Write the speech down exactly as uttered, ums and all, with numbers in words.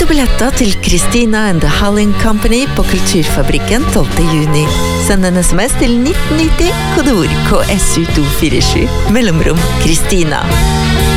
to billetter til Christina and the Halling Company på Kulturfabrikken tolvte juni. Send en sms til nitten nitti, kodeord K S U to fire sju, mellomrom Christina.